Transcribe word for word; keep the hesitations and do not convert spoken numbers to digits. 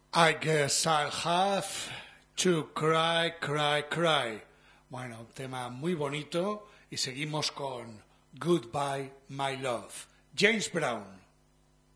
I guess I'll have to cry, cry, cry. Bueno, un tema muy bonito y seguimos con Goodbye, My Love. James Brown.